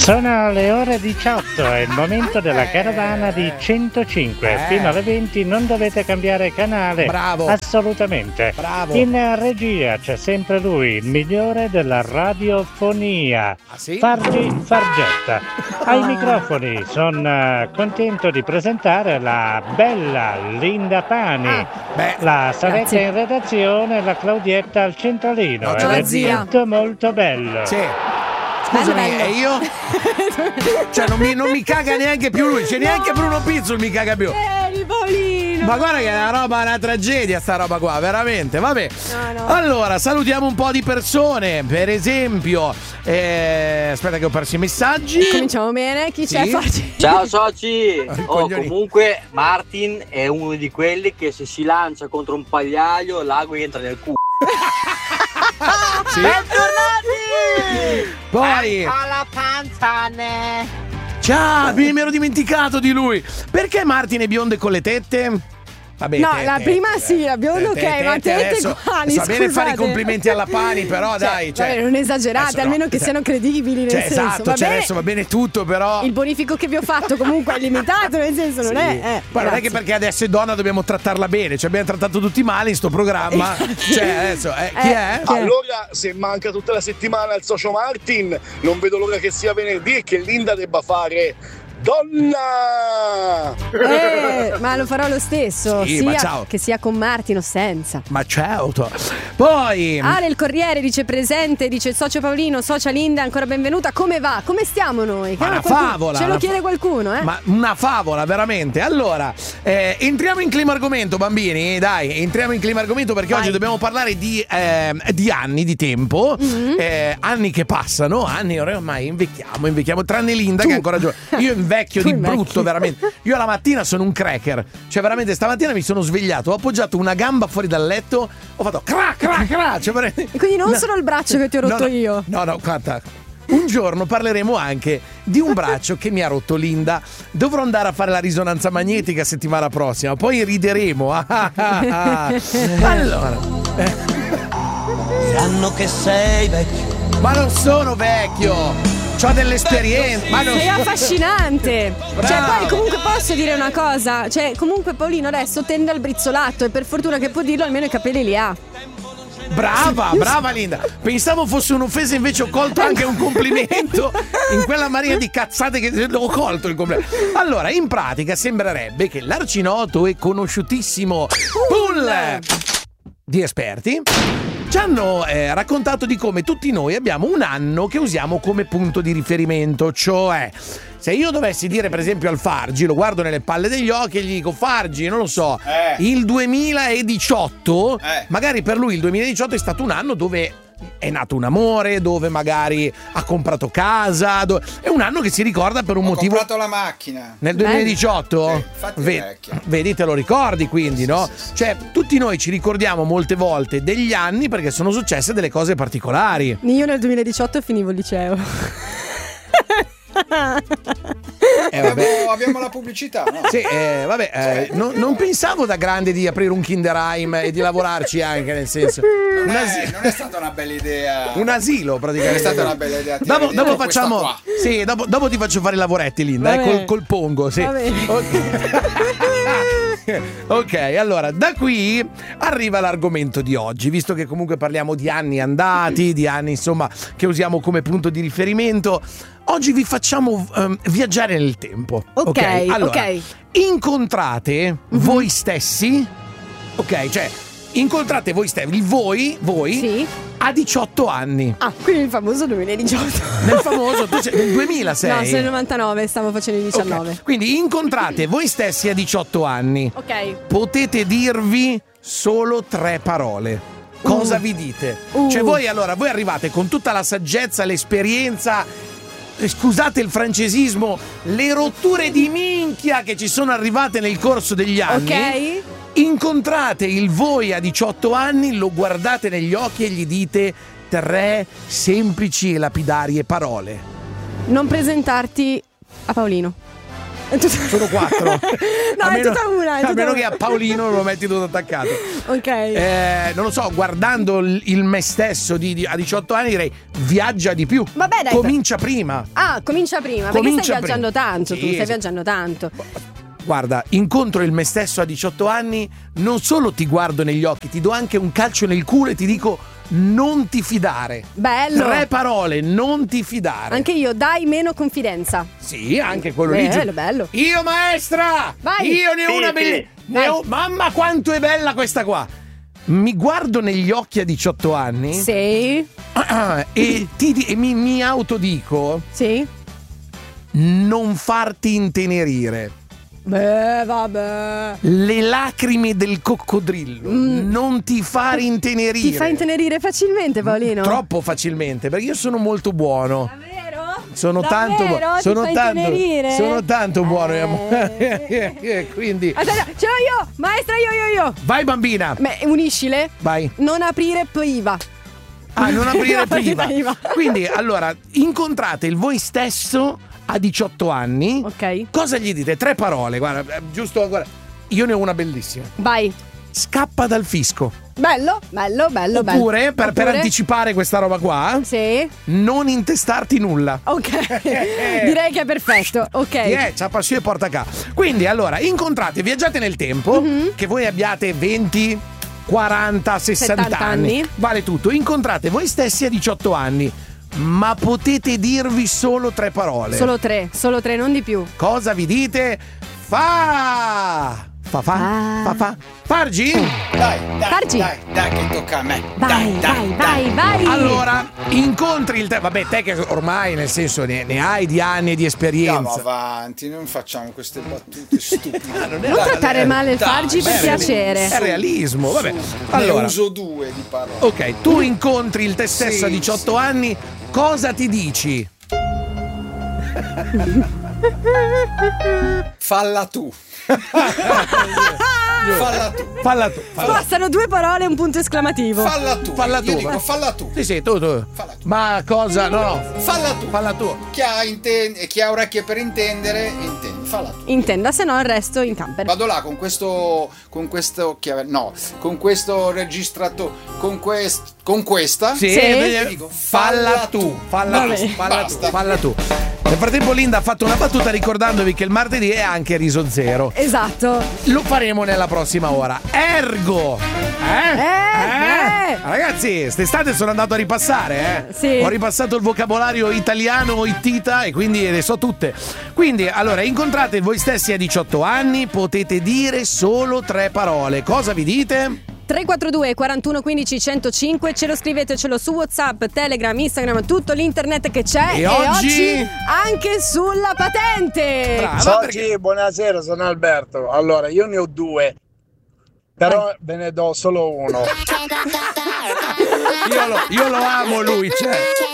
Sono le ore 18, è il momento della carovana di 105. Fino alle 20 non dovete cambiare canale. Bravo. Assolutamente. Bravo. In regia c'è sempre lui, il migliore della radiofonia. Ah, sì? Fargetta. Ai microfoni sono contento di presentare la bella Linda Pani. La Saletta in redazione, la Claudietta al centralino. No, Ed c'è è la zia. tutto molto bello. Sì. Scusami, e io? Cioè non mi caga neanche più lui, c'è neanche Bruno Pizzul mi caga più. Paolino. Ma guarda che è una tragedia sta roba qua, veramente. Vabbè. No. Allora, salutiamo un po' di persone. Per esempio, aspetta che ho perso i messaggi. Cominciamo bene, chi c'è? Forti? Ciao soci. Coglioni. Comunque Martin è uno di quelli che se si lancia contro un pagliaio l'ago entra nel culo. Sì. Bentornati! Poi alla panzane. ciao, mi ero dimenticato di lui. Perché Martin è biondo e con le tette? Vabbè, No, tette, la prima sì, la bionda ok, ma tette adesso, quali? va bene fare i Scusate. complimenti alla Pani, però dai, vabbè, non esagerate, adesso almeno no, che siano credibili, nel cioè, senso. esatto, va bene, adesso va bene tutto, però il bonifico che vi ho fatto comunque è limitato, nel senso non è. Poi non è che perché adesso è donna dobbiamo trattarla bene, cioè abbiamo trattato tutti male in sto programma. Cioè, adesso chi è? Allora, se manca tutta la settimana il socio Martin, non vedo l'ora che sia venerdì e che Linda debba fare donna! Ma lo farò lo stesso, Sì, sia ma ciao. che sia con Martin o senza. Ma certo. Poi Ale il Corriere dice presente, dice il socio Paolino, socia Linda, ancora benvenuta. Come va? Come stiamo noi? Ma una favola, Ce lo chiede qualcuno, Ma una favola, veramente. Allora, entriamo in clima argomento, bambini. Dai, entriamo in clima argomento perché oggi dobbiamo parlare di anni, di tempo. Anni che passano, anni ormai invecchiamo. Tranne Linda che è ancora giovane. Io invecchio di brutto, veramente. Io la mattina sono un cracker. Cioè, veramente, stamattina mi sono svegliato, ho appoggiato una gamba fuori dal letto, ho fatto crac. Cioè, E quindi non solo il braccio che ti ho rotto io. No, guarda. Un giorno parleremo anche di un braccio che mi ha rotto Linda. Dovrò andare a fare la risonanza magnetica settimana prossima. Poi rideremo. Allora. Diranno che sei vecchio. Ma non sono vecchio. C'ho dell'esperienza. Ma non Sei affascinante. Bravo. Cioè, poi comunque posso dire una cosa. Cioè, comunque Paolino adesso tende al brizzolato. E per fortuna che può dirlo, almeno i capelli li ha. Brava Linda. Pensavo fosse un'offesa, invece ho colto anche un complimento. In quella marea di cazzate che ho colto il complimento. Allora, in pratica sembrerebbe che l'arcinoto e conosciutissimo pool di esperti ci hanno raccontato di come tutti noi abbiamo un anno che usiamo come punto di riferimento. Cioè, se io dovessi dire per esempio al Fargi, lo guardo nelle palle degli occhi e gli dico Fargi, non lo so, il 2018, magari per lui il 2018 è stato un anno dove è nato un amore, dove magari ha comprato casa, è un anno che si ricorda per un motivo. Ho comprato la macchina nel 2018? Sì, infatti è vecchio. Vedi, te lo ricordi quindi, no? Sì. Cioè, tutti noi ci ricordiamo molte volte degli anni perché sono successe delle cose particolari. Io nel 2018 finivo il liceo. Abbiamo la pubblicità, no? Sì, vabbè, non pensavo da grande di aprire un Kinderheim e di lavorarci anche, nel senso. Non è stata una bella idea. Un asilo, praticamente. Non è stata una bella idea. Dopo facciamo. Sì, dopo ti faccio fare i lavoretti, Linda, col pongo, sì. Ok, allora, da qui arriva l'argomento di oggi, visto che comunque parliamo di anni andati, di anni, insomma, che usiamo come punto di riferimento. Oggi vi facciamo viaggiare nel tempo. Ok, allora, incontrate voi stessi. Ok, cioè incontrate voi stessi, voi sì, a 18 anni. Ah, quindi il famoso 2018. Nel famoso, tu sei nel 2006. No, sono nel 99, stavo facendo il 19. Okay. Quindi incontrate voi stessi a 18 anni. Ok. Potete dirvi solo 3 parole. Cosa vi dite? Cioè voi arrivate con tutta la saggezza, l'esperienza, scusate il francesismo, le rotture di minchia che ci sono arrivate nel corso degli anni. Ok. Incontrate il voi a 18 anni, lo guardate negli occhi e gli dite 3 semplici e lapidarie parole. Non presentarti a Paolino. Sono 4. No, è tutta una. A meno che a Paolino lo metti tutto attaccato. Ok. Non lo so, guardando il me stesso a 18 anni direi viaggia di più. Vabbè, dai. Comincia prima. Ah, comincia prima. Perché stai viaggiando tanto, tu stai viaggiando tanto. Guarda, incontro il me stesso a 18 anni, non solo ti guardo negli occhi, ti do anche un calcio nel culo e ti dico non ti fidare. Bello. 3 parole, non ti fidare. Anche io, dai meno confidenza. Sì, anche quello lì. Bello. Io maestra! Vai. Io ne ho una bella. Mamma quanto è bella questa qua. Mi guardo negli occhi a 18 anni. Sì. E mi autodico. Sì. Non farti intenerire. Beh, vabbè. Le lacrime del coccodrillo non ti far intenerire. Ti fa intenerire facilmente, Paolino? Troppo facilmente, perché io sono molto buono. Davvero? Sono tanto buono. Sono tanto buono. Quindi Aspetta, ce l'ho io! Maestra, io. vai bambina. Uniscile. Vai. Non aprire priva. Non aprire priva. priva. Quindi allora incontrate il voi stesso a 18 anni. Ok. Cosa gli dite? 3 parole, guarda, giusto, guarda. Io ne ho una bellissima. Vai. Scappa dal fisco. Bello. Oppure, per anticipare questa roba qua, sì, non intestarti nulla. Ok. Direi che è perfetto. Ok. C'ha passione e porta a Quindi allora incontrate, viaggiate nel tempo, che voi abbiate 20, 40, 60 anni. Vale tutto. Incontrate voi stessi a 18 anni, ma potete dirvi solo 3 parole. Solo tre, non di più. Cosa vi dite? Fargi? Fargi. Dai, che tocca a me. Vai. Allora, incontri il te. Vabbè, te che ormai, nel senso, ne hai di anni di esperienza. Andiamo avanti, non facciamo queste battute stupide. Non trattare male il Fargi per piacere. È realismo, vabbè. Ne Allora, uso 2 di parole. ok, tu incontri il te stesso a 18 anni, cosa ti dici? Falla tu. Falla tu. Bastano 2 parole e un punto esclamativo. Falla tu. Io dico falla tu. Sì, tu. Falla tu. Ma cosa? No. Falla tu. Chi ha orecchie per intendere, intendi. Falla tu. Intenda, se no il resto in camper. Vado là con questo chiave. No, con questo registratore. Con questa. Sì, e dico falla tu. Falla tu. Nel frattempo Linda ha fatto una battuta ricordandovi che il martedì è anche riso zero. Esatto. Lo faremo nella prossima ora. Ergo! Ragazzi, quest'estate sono andato a ripassare, Sì. Ho ripassato il vocabolario italiano, ittita, e quindi le so tutte. Quindi, allora, incontrate voi stessi a 18 anni, potete dire solo 3 parole. Cosa vi dite? 342 41 15 105, ce lo scrivetecelo su WhatsApp, Telegram, Instagram, tutto l'internet che c'è. E oggi anche sulla patente. Brava, buonasera, sono Alberto. Allora, io ne ho 2, però ve ne do solo uno. io lo amo lui, cioè.